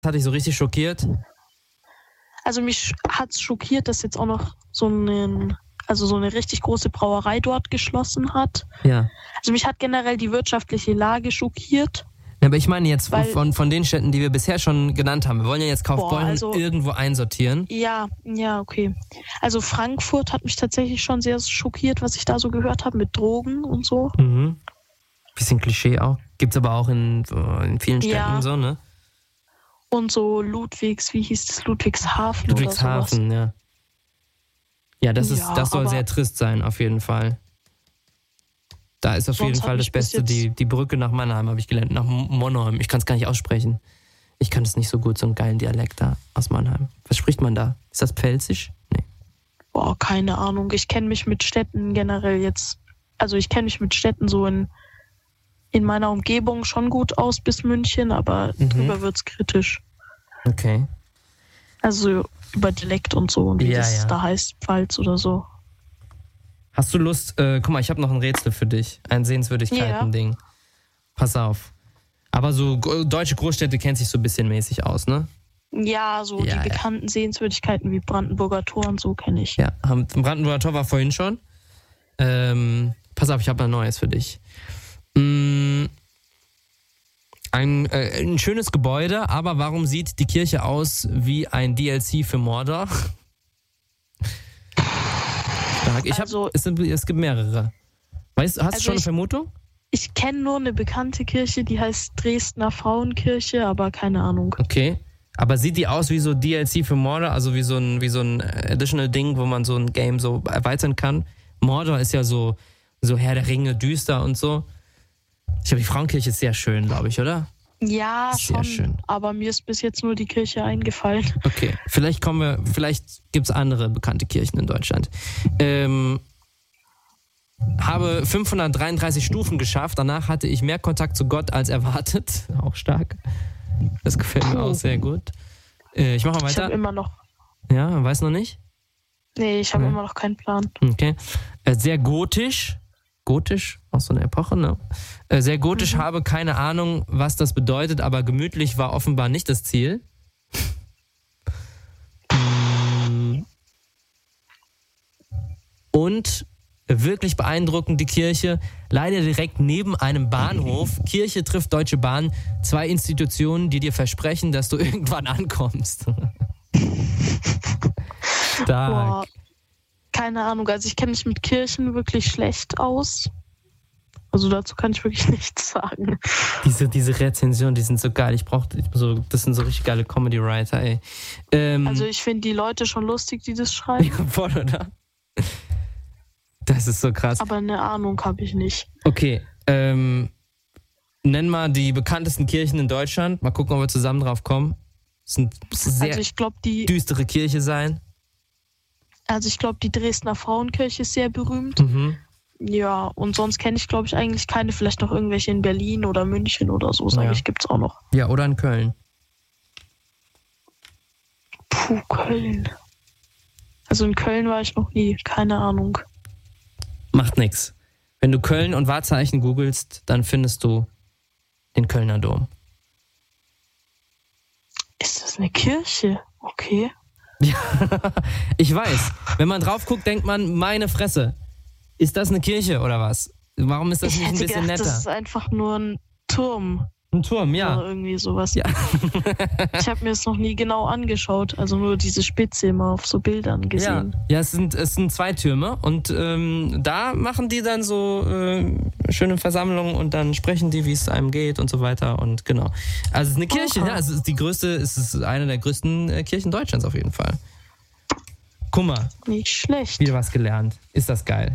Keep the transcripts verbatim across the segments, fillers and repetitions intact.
hat dich so richtig schockiert? Also mich hat's schockiert, dass jetzt auch noch so einen, also so eine richtig große Brauerei dort geschlossen hat. Ja. Also mich hat generell die wirtschaftliche Lage schockiert. Ja, aber ich meine jetzt Weil, von, von den Städten, die wir bisher schon genannt haben. Wir wollen ja jetzt Kaufbeuren boah, also, irgendwo einsortieren. Ja, ja, okay. Also Frankfurt hat mich tatsächlich schon sehr schockiert, was ich da so gehört habe mit Drogen und so. Mhm. Bisschen Klischee auch. Gibt's aber auch in, in vielen Städten ja. so, ne? Und so Ludwigs, wie hieß das? Ludwigshafen Ludwigshafen, oder ja. Ja, das, ist, ja, das soll sehr trist sein, auf jeden Fall. Da ist auf jeden Fall das Beste, die, die Brücke nach Mannheim, habe ich gelernt, nach Monheim. Ich kann es gar nicht aussprechen. Ich kann es nicht so gut, so einen geilen Dialekt da aus Mannheim. Was spricht man da? Ist das Pfälzisch? Nee. Boah, keine Ahnung. Ich kenne mich mit Städten generell jetzt, also ich kenne mich mit Städten so in, in meiner Umgebung schon gut aus bis München, aber mhm. drüber wird's kritisch. Okay. Also über Dialekt und so und wie ja, das ja. da heißt, Pfalz oder so. Hast du Lust, äh, guck mal, ich habe noch ein Rätsel für dich. Ein Sehenswürdigkeiten-Ding. Ja. Pass auf. Aber so deutsche Großstädte kennt sich so ein bisschen mäßig aus, ne? Ja, so ja, die ja. bekannten Sehenswürdigkeiten wie Brandenburger Tor und so kenne ich. Ja, Brandenburger Tor war vorhin schon. Ähm, pass auf, ich habe ein neues für dich. Mm, ein, äh, ein schönes Gebäude, aber warum sieht die Kirche aus wie ein D L C für Mordor? Ich hab, also, es, es gibt mehrere. Weißt du, hast also du schon ich, eine Vermutung? Ich kenne nur eine bekannte Kirche, die heißt Dresdner Frauenkirche, aber keine Ahnung. Okay. Aber sieht die aus wie so D L C für Mordor, also wie so ein, wie so ein Additional Ding, wo man so ein Game so erweitern kann? Mordor ist ja so, so Herr der Ringe, düster und so. Ich glaube, die Frauenkirche ist sehr schön, glaube ich, oder? Ja, sehr schon, schön. Aber mir ist bis jetzt nur die Kirche eingefallen. Okay, vielleicht kommen wir, vielleicht gibt es andere bekannte Kirchen in Deutschland. Ähm, habe fünfhundertdreiunddreißig Stufen geschafft, danach hatte ich mehr Kontakt zu Gott als erwartet. Auch stark. Das gefällt mir auch sehr gut. Äh, ich mache mal weiter. Ich habe immer noch... Ja, weiß noch nicht? Nee, ich habe ja. immer noch keinen Plan. Okay. Äh, sehr gotisch. Gotisch, auch so eine Epoche, ne? Äh, sehr gotisch, mhm. habe keine Ahnung, was das bedeutet, aber gemütlich war offenbar nicht das Ziel. Und wirklich beeindruckend die Kirche, leider direkt neben einem Bahnhof. Kirche trifft Deutsche Bahn, zwei Institutionen, die dir versprechen, dass du irgendwann ankommst. Stark. Boah. Keine Ahnung, also ich kenne mich mit Kirchen wirklich schlecht aus. Also dazu kann ich wirklich nichts sagen. Diese, diese Rezensionen, die sind so geil. Ich brauche so, das sind so richtig geile Comedy-Writer, ey. Ähm, also ich finde die Leute schon lustig, die das schreiben. Ja, voll, oder? Das ist so krass. Aber eine Ahnung habe ich nicht. Okay, ähm, nenn mal die bekanntesten Kirchen in Deutschland. Mal gucken, ob wir zusammen drauf kommen. Es sind sehr also ich glaub, die, düstere Kirche sein. Also ich glaube, die Dresdner Frauenkirche ist sehr berühmt. Mhm. Ja, und sonst kenne ich, glaube ich, eigentlich keine. Vielleicht noch irgendwelche in Berlin oder München oder so, sage ja. ich, gibt es auch noch. Ja, oder in Köln. Puh, Köln. Also in Köln war ich noch nie, keine Ahnung. Macht nix. Wenn du Köln und Wahrzeichen googelst, dann findest du den Kölner Dom. Ist das eine Kirche? Okay. Ja, ich weiß. Wenn man drauf guckt, denkt man, meine Fresse. Ist das eine Kirche oder was? Warum ist das ich nicht ein hätte bisschen gedacht, netter? Das ist einfach nur ein Turm. Ein Turm, ja. Oder irgendwie sowas. Ja. Ich habe mir es noch nie genau angeschaut. Also nur diese Spitze immer auf so Bildern gesehen. Ja, ja es, sind, es sind zwei Türme und ähm, da machen die dann so äh, schöne Versammlungen und dann sprechen die, wie es einem geht und so weiter und genau. Also es ist eine Kirche, okay. Ja, es ist die größte, es ist eine der größten äh, Kirchen Deutschlands auf jeden Fall. Guck mal. Nicht schlecht. Wieder was gelernt. Ist das geil.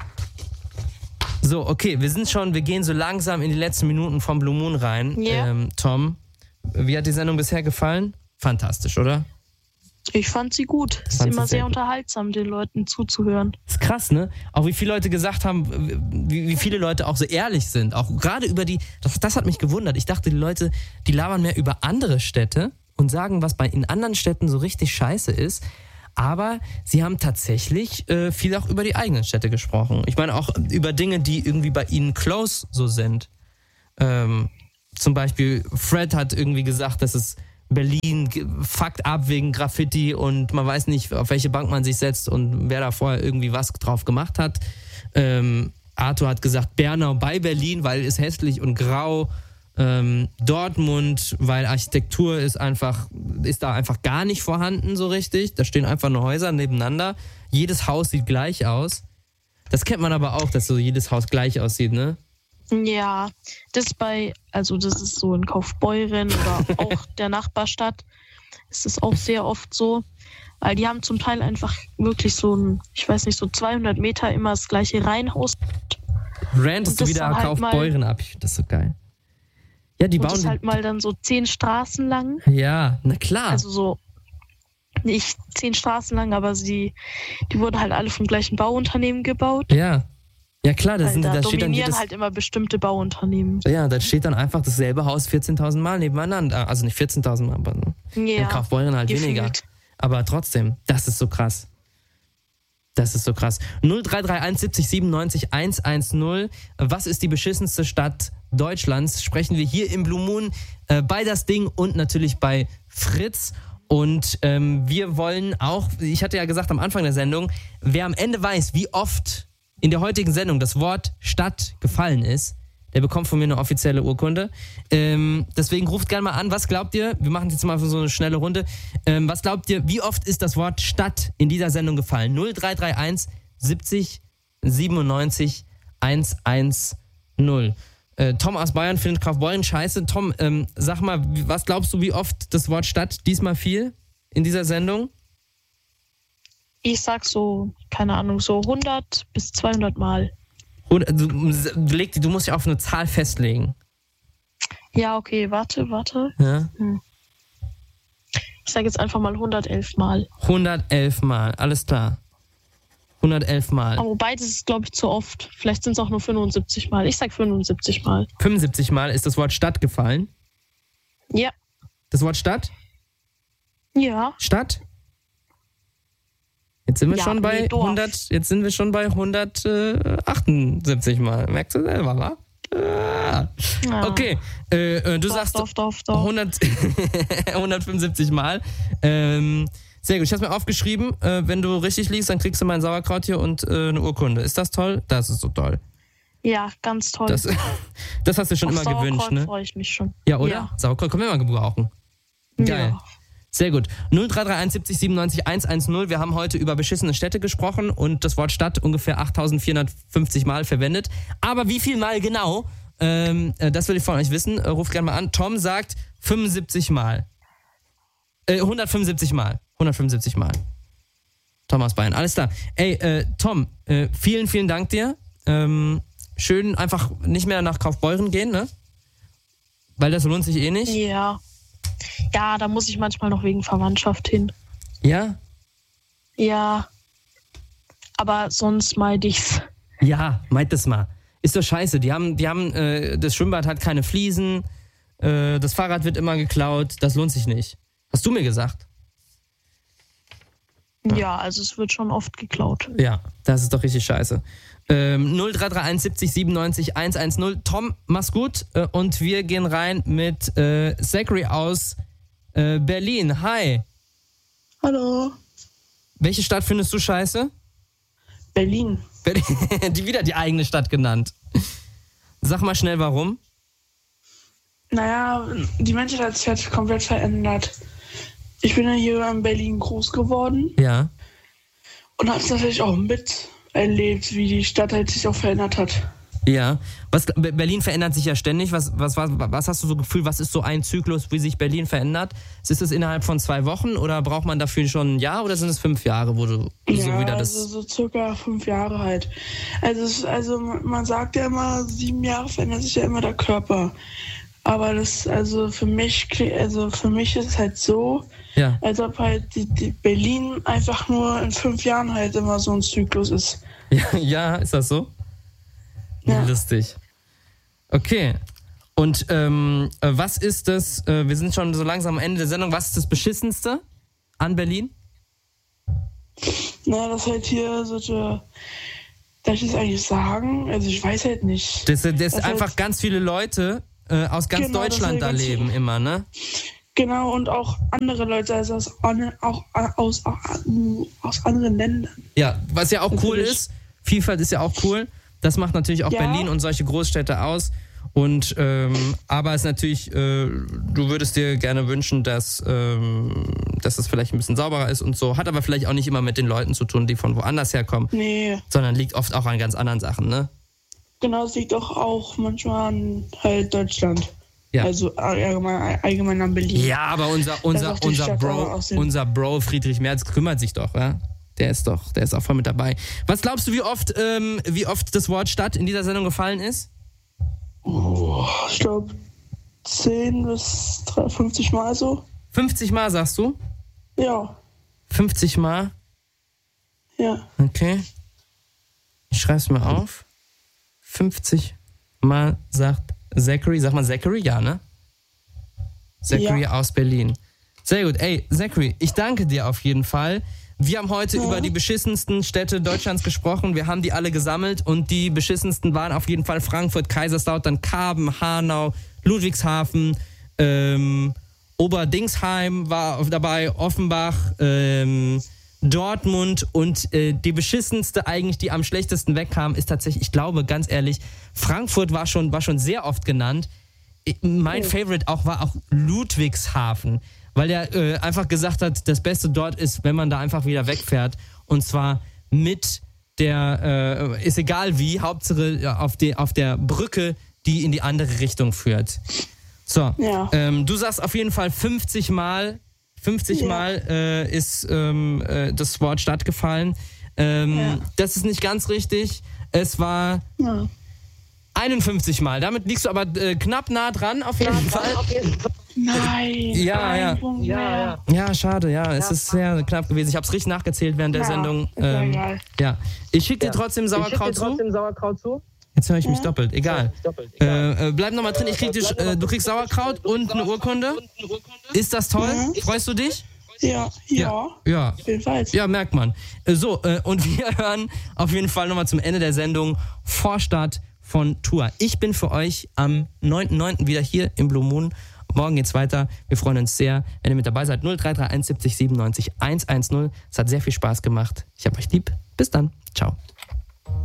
So, okay, wir sind schon, wir gehen so langsam in die letzten Minuten vom Blue Moon rein. Yeah. Ähm, Tom, wie hat die Sendung bisher gefallen? Fantastisch, oder? Ich fand sie gut. Es ist immer sehr unterhaltsam, den Leuten zuzuhören. Ist krass, ne? Auch wie viele Leute gesagt haben, wie, wie viele Leute auch so ehrlich sind. Auch gerade über die, das, das hat mich gewundert. Ich dachte, die Leute, die labern mehr über andere Städte und sagen, was bei in anderen Städten so richtig scheiße ist. Aber sie haben tatsächlich äh, viel auch über die eigenen Städte gesprochen. Ich meine auch über Dinge, die irgendwie bei ihnen close so sind. Ähm, zum Beispiel Fred hat irgendwie gesagt, dass es Berlin fuckt ab wegen Graffiti und man weiß nicht, auf welche Bank man sich setzt und wer da vorher irgendwie was drauf gemacht hat. Ähm, Arthur hat gesagt, Bernau bei Berlin, weil es hässlich und grau. Ähm, Dortmund, weil Architektur ist einfach, ist da einfach gar nicht vorhanden so richtig. Da stehen einfach nur Häuser nebeneinander. Jedes Haus sieht gleich aus. Das kennt man aber auch, dass so jedes Haus gleich aussieht, ne? Ja, das bei, also das ist so in Kaufbeuren oder auch der Nachbarstadt ist es auch sehr oft so, weil die haben zum Teil einfach wirklich so ein, ich weiß nicht, so zweihundert Meter immer das gleiche Reihenhaus. Rantest du wieder halt Kaufbeuren ab? Ich finde das so geil. Ja, die und bauen das halt mal dann so zehn Straßen lang. Ja, na klar. Also so nicht zehn Straßen lang, aber sie, die wurden halt alle vom gleichen Bauunternehmen gebaut. Ja. Ja klar, das Weil sind, da da steht dann dominieren jedes, halt immer bestimmte Bauunternehmen. ja, da steht dann einfach dasselbe Haus vierzehntausend Mal nebeneinander. Also nicht vierzehntausend Mal, aber Ja, in Kaufbeuren halt gefühlt. weniger. Aber trotzdem, das ist so krass. Das ist so krass. null drei drei eins siebzig siebenundneunzig hundertzehn. Was ist die beschissenste Stadt Deutschlands? Sprechen wir hier im Blue Moon äh, bei Das Ding und natürlich bei Fritz. Und ähm, wir wollen auch, ich hatte ja gesagt am Anfang der Sendung, wer am Ende weiß, wie oft in der heutigen Sendung das Wort Stadt gefallen ist, der bekommt von mir eine offizielle Urkunde. Ähm, deswegen ruft gerne mal an, was glaubt ihr, wir machen jetzt mal so eine schnelle Runde, ähm, was glaubt ihr, wie oft ist das Wort Stadt in dieser Sendung gefallen? null drei drei eins siebzig siebenundneunzig hundertzehn. Äh, Tom aus Bayern findet Kaufbeuren scheiße. Tom, ähm, sag mal, was glaubst du, wie oft das Wort Stadt diesmal fiel in dieser Sendung? Ich sag so, keine Ahnung, so hundert bis zweihundert Mal. Und du, leg, du musst dich auf eine Zahl festlegen. Ja, okay, warte, warte. Ja? Hm. Ich sage jetzt einfach mal hundertelf Mal. hundertelf Mal, alles klar. hundertelf Mal. Aber wobei, das ist, glaube ich, zu oft. Vielleicht sind es auch nur fünfundsiebzig Mal. Ich sag fünfundsiebzig Mal. fünfundsiebzig Mal ist das Wort Stadt gefallen. Ja. Das Wort Stadt? Ja. Stadt? Jetzt sind wir Ja, schon bei nee, Dorf. hundert, jetzt sind wir schon bei hundertachtundsiebzig Mal. Merkst du selber, wa? Ah. Ja. Okay, äh, äh, du Dorf, sagst Dorf, Dorf, Dorf. hundert, hundertfünfundsiebzig Mal. Ähm, sehr gut, ich habe mir aufgeschrieben, äh, wenn du richtig liegst, dann kriegst du mein Sauerkraut hier und äh, eine Urkunde. Ist das toll? Das ist so toll. Ja, ganz toll. Das, das hast du schon Auf immer Sauerkraut gewünscht, ne? freue ich mich schon. Ja, oder? Ja. Sauerkraut können wir mal gebrauchen. Geil. Ja. Sehr gut. null drei drei eins siebzig siebenundneunzig hundertzehn. Wir haben heute über beschissene Städte gesprochen und das Wort Stadt ungefähr achttausendvierhundertfünfzig Mal verwendet. Aber wie viel Mal genau, ähm, das will ich von euch wissen. Äh, ruft gerne mal an. Tom sagt fünfundsiebzig Mal. Äh, hundertfünfundsiebzig Mal. hundertfünfundsiebzig Mal. Tom aus Bayern. Alles klar. Ey, äh, Tom, äh, vielen, vielen Dank dir. Ähm, schön einfach nicht mehr nach Kaufbeuren gehen, ne? Weil das lohnt sich eh nicht. Ja. Ja, da muss ich manchmal noch wegen Verwandtschaft hin. Ja? Ja. Aber sonst meide ich's. Ja, meint das mal. Ist doch scheiße. Die haben, die haben, äh, das Schwimmbad hat keine Fliesen, äh, das Fahrrad wird immer geklaut, das lohnt sich nicht. Hast du mir gesagt? Ja, also es wird schon oft geklaut. Ja, das ist doch richtig scheiße. Ähm, null drei drei eins siebzig siebenundneunzig hundertzehn. Tom, mach's gut äh, und wir gehen rein mit äh, Zachary aus äh, Berlin. Hi. Hallo. Welche Stadt findest du scheiße? Berlin. Berlin. Die wieder die eigene Stadt genannt. Sag mal schnell, warum? Naja, die Menschheit hat sich halt komplett verändert. Ich bin ja hier in Berlin groß geworden Ja. und habe es natürlich auch miterlebt, wie die Stadt halt sich auch verändert hat. Ja. Was, Berlin verändert sich ja ständig. Was, was, was, was hast du so Gefühl, was ist so ein Zyklus, wie sich Berlin verändert? Ist es innerhalb von zwei Wochen oder braucht man dafür schon ein Jahr oder sind es fünf Jahre, wo du Ja, so wieder das... also so circa fünf Jahre halt. Also, es, also man sagt ja immer, sieben Jahre verändert sich ja immer der Körper. Aber das, also für mich, also für mich ist es halt so, Ja. als ob halt die, die Berlin einfach nur in fünf Jahren halt immer so ein Zyklus ist. Ja, ja, ist das so? Ja. Lustig. Okay. Und ähm, was ist das, äh, wir sind schon so langsam am Ende der Sendung, was ist das Beschissenste an Berlin? Na, das halt hier solche, darf ich das eigentlich sagen? Also ich weiß halt nicht. Das, das, das Das einfach halt- ganz viele Leute äh, aus ganz Genau, das Deutschland halt da ganz leben viele- immer, ne? Genau, und auch andere Leute, also aus, auch aus, aus anderen Ländern. Ja, was ja auch cool Natürlich. ist, Vielfalt ist ja auch cool. Das macht natürlich auch Ja. Berlin und solche Großstädte aus. Und ähm, aber es ist natürlich, äh, du würdest dir gerne wünschen, dass, ähm, dass es vielleicht ein bisschen sauberer ist und so. Hat aber vielleicht auch nicht immer mit den Leuten zu tun, die von woanders herkommen. Nee, Sondern liegt oft auch an ganz anderen Sachen, ne? genau, es liegt auch, auch manchmal an halt Deutschland. Ja. Also allgemein, allgemein an Berlin. Ja, aber unser, Das unser, auch die unser, Stadt Bro, auch aussehen. unser Bro Friedrich Merz kümmert sich doch, ja? Der ist doch, der ist auch voll mit dabei. Was glaubst du, wie oft, ähm, wie oft das Wort Stadt in dieser Sendung gefallen ist? Oh, ich glaube zehn bis fünfzig Mal so. fünfzig Mal, sagst du? Ja, fünfzig Mal? ja. Okay. Ich schreib's mir auf. fünfzig Mal sagt Zachary. Sag mal Zachary, ja, ne? Zachary Ja. aus Berlin. Sehr gut. Ey, Zachary, ich danke dir auf jeden Fall. Wir haben heute Ja. über die beschissensten Städte Deutschlands gesprochen. Wir haben die alle gesammelt und die beschissensten waren auf jeden Fall Frankfurt, Kaiserslautern, Karben, Hanau, Ludwigshafen, ähm, Oberdingsheim war dabei, Offenbach, ähm, Dortmund und äh, die beschissenste eigentlich, die am schlechtesten wegkam, ist tatsächlich, ich glaube, ganz ehrlich, Frankfurt war schon, war schon sehr oft genannt. Ich, mein Oh. Favorite auch war auch Ludwigshafen, weil er äh, einfach gesagt hat, das Beste dort ist, wenn man da einfach wieder wegfährt und zwar mit der, äh, ist egal wie, Hauptsache ja, auf, die, auf der Brücke, die in die andere Richtung führt. So, Ja. ähm, du sagst auf jeden Fall fünfzig Mal, fünfzig Ja. Mal äh, ist ähm, äh, das Wort Stadt gefallen. Ähm, Ja. Das ist nicht ganz richtig. Es war ja. einundfünfzig Mal. Damit liegst du aber äh, knapp nah dran auf jeden Fall. Nein. Ja, ein ja. Punkt mehr. Ja, schade, ja. Es ist sehr knapp gewesen. Ich habe es richtig nachgezählt während der Ja, Sendung. ist ja egal. ja. Ich schicke dir trotzdem Sauerkraut zu. Sauerkraut zu. Jetzt höre ich mich doppelt. Egal. Doppelt. Äh, äh, bleib nochmal drin. Ich krieg dich, äh, du kriegst Sauerkraut und eine Urkunde. Ist das toll? Mhm. Freust du dich? Ja, ja, Ja. auf jeden Fall. Ja, merkt man. Äh, So, äh, und wir hören auf jeden Fall nochmal zum Ende der Sendung Vorstadt von Tour. Ich bin für euch am neunten neunten wieder hier im Blue Moon. Morgen geht's weiter. Wir freuen uns sehr, wenn ihr mit dabei seid. null drei drei eins siebzig siebenundneunzig hundertzehn. Es hat sehr viel Spaß gemacht. Ich hab euch lieb. Bis dann. Ciao.